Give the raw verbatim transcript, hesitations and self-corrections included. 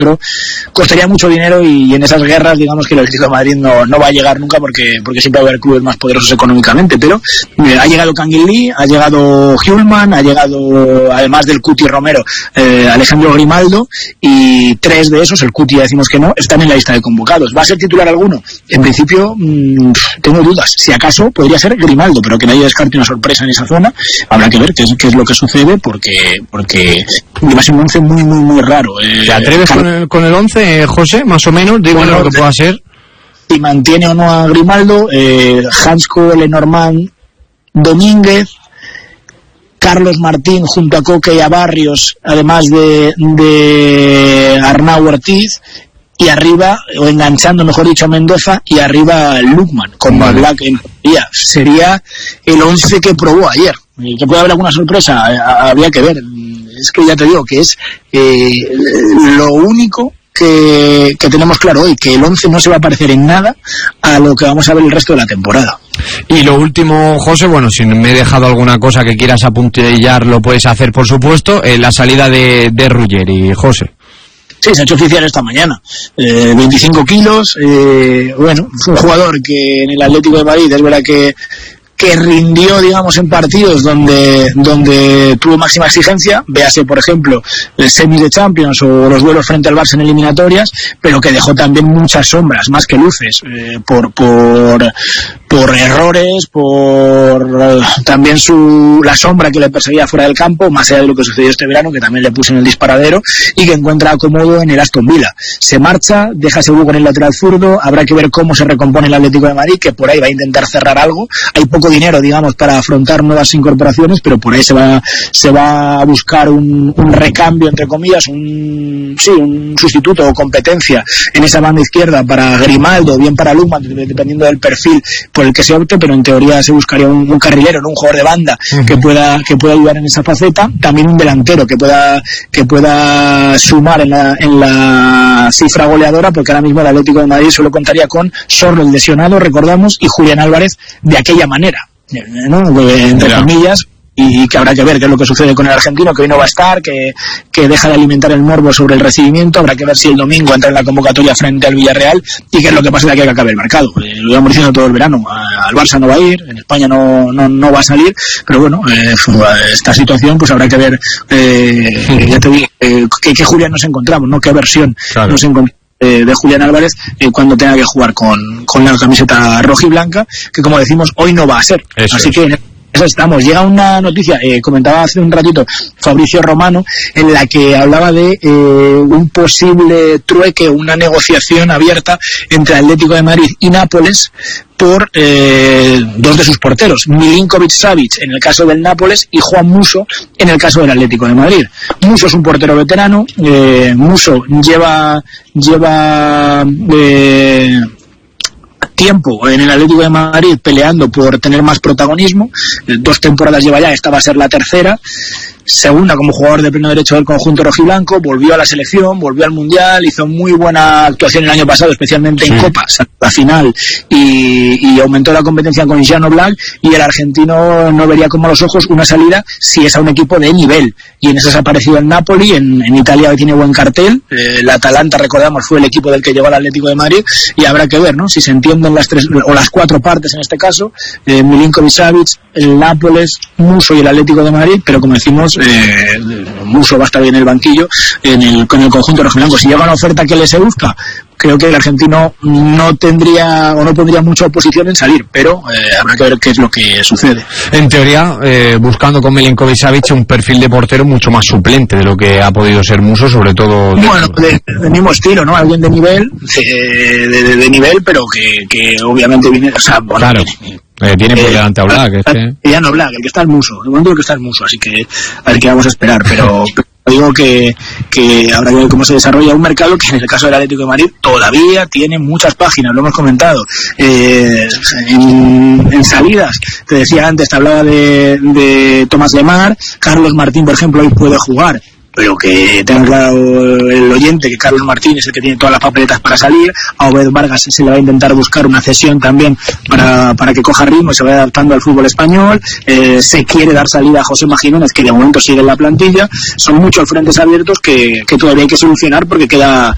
pero costaría mucho dinero y en esas guerras digamos que el Atlético de Madrid no, no va a llegar nunca porque, porque siempre va a haber clubes más poderosos económicamente, pero eh, ha llegado Canguilí, ha llegado Hjulman, ha llegado además del Cuti Romero eh, Alejandro Grimaldo, y tres de esos, el Cuti ya decimos que no, están en la lista de convocados. ¿Va a ser titular alguno? En principio mmm, tengo dudas, si acaso podría ser Grimaldo, pero que nadie descarte una sorpresa en esa zona. Habrá que ver qué es, qué es lo que sucede porque, porque va a ser un once muy muy muy raro. eh, ¿Te atreves con el, con el once, José, más o menos? Digo, bueno, lo que pueda ser. Si mantiene o no a Grimaldo, eh, Hansko, Lenormand, Domínguez, Carlos Martín junto a Coque y a Barrios, además de, de Arnau Ortiz, y arriba, o enganchando mejor dicho a Mendoza, y arriba Lukman, con vale. Black en día. Sería el once que probó ayer. ¿Que puede haber alguna sorpresa? Habría que ver. Es que ya te digo que es eh, lo único que, que tenemos claro hoy, que el once no se va a parecer en nada a lo que vamos a ver el resto de la temporada. Y lo último, José, bueno, si me he dejado alguna cosa que quieras apuntillar, lo puedes hacer, por supuesto, eh, la salida de, de Ruggeri, José. Sí, se ha hecho oficial esta mañana. Eh, veinticinco kilos, eh, bueno, fue un jugador que en el Atlético de Madrid es verdad que que rindió, digamos, en partidos donde donde tuvo máxima exigencia, véase, por ejemplo, el semis de Champions o los duelos frente al Barça en eliminatorias, pero que dejó también muchas sombras, más que luces, eh, por por por errores, por eh, también su la sombra que le perseguía fuera del campo, más allá de lo que sucedió este verano, que también le puso en el disparadero, y que encuentra acomodo en el Aston Villa. Se marcha, deja ese hueco en el lateral zurdo, habrá que ver cómo se recompone el Atlético de Madrid, que por ahí va a intentar cerrar algo. Hay poco dinero, digamos, para afrontar nuevas incorporaciones, pero por ahí se va se va a buscar un, un recambio, entre comillas, un sí, un sustituto o competencia en esa banda izquierda para Grimaldo, bien para Lukman, dependiendo del perfil por el que se opte, pero en teoría se buscaría un, un carrilero, ¿no? Un jugador de banda uh-huh. que pueda que pueda ayudar en esa faceta, también un delantero que pueda que pueda sumar en la en la cifra goleadora, porque ahora mismo el Atlético de Madrid solo contaría con Sorlo, el lesionado, recordamos, y Julián Álvarez de aquella manera, ¿no? Entre yeah. comillas, y que habrá que ver qué es lo que sucede con el argentino, que hoy no va a estar, que, que deja de alimentar el morbo sobre el recibimiento. Habrá que ver si el domingo entra en la convocatoria frente al Villarreal y qué es lo que pasa de aquí a que acabe el mercado. Eh, lo íbamos diciendo todo el verano, al Barça no va a ir, en España no no, no va a salir, pero bueno, eh, esta situación pues habrá que ver, eh, ya te digo, eh, qué, qué Julián nos encontramos, ¿no? Qué versión claro. nos encontramos de Julián Álvarez eh, cuando tenga que jugar con, con la camiseta roja y blanca, que como decimos hoy no va a ser. Eso así es. Que eso estamos. Llega una noticia, eh, comentaba hace un ratito Fabricio Romano, en la que hablaba de eh, un posible trueque, una negociación abierta entre Atlético de Madrid y Nápoles por eh, dos de sus porteros, Milinkovic-Savic en el caso del Nápoles y Juan Musso en el caso del Atlético de Madrid. Musso es un portero veterano, eh, Musso lleva lleva eh, tiempo en el Atlético de Madrid peleando por tener más protagonismo, dos temporadas lleva ya, esta va a ser la tercera, segunda como jugador de pleno derecho del conjunto rojiblanco, volvió a la selección, volvió al Mundial, hizo muy buena actuación el año pasado, especialmente sí. en Copas, la final, y, y aumentó la competencia con Jan Oblak, y el argentino no vería con malos ojos una salida si es a un equipo de nivel, y en eso se ha aparecido el Napoli, en, en Italia tiene buen cartel, eh, el Atalanta, recordamos, fue el equipo del que llegó al Atlético de Madrid, y habrá que ver, ¿no?, si se entienden las tres, o las cuatro partes en este caso, eh, Milinkovic-Savic, el Nápoles, Musso y el Atlético de Madrid, pero como decimos, eh, Musso va a estar bien en el banquillo en el, con el conjunto rojiblanco. Si llega una oferta que le se busca, creo que el argentino no tendría o no pondría mucha oposición en salir, pero eh, habrá que ver qué es lo que sucede. En teoría, eh, buscando con Milinkovic-Savic un perfil de portero mucho más suplente de lo que ha podido ser Musso, sobre todo... De... Bueno, de, del mismo estilo, ¿no? Alguien de nivel, de, de, de, de nivel, pero que, que obviamente viene... O sea, bueno, claro. Eh, tiene por delante a Oblak, es que... Ya no Oblak, el que está el Musso, de momento el que está el Musso, así que a ver qué vamos a esperar, pero... Digo que, que habrá que ver cómo se desarrolla un mercado que en el caso del Atlético de Madrid todavía tiene muchas páginas, lo hemos comentado. Eh, en, en salidas, te decía antes, te hablaba de, de Tomás Lemar, Carlos Martín, por ejemplo, hoy puede jugar, pero que tenga claro el oyente que Carlos Martín es el que tiene todas las papeletas para salir. A Obed Vargas se le va a intentar buscar una cesión también para, para que coja ritmo y se vaya adaptando al fútbol español. Eh, se quiere dar salida a José Jiménez, que de momento sigue en la plantilla. Son muchos frentes abiertos que, que todavía hay que solucionar porque queda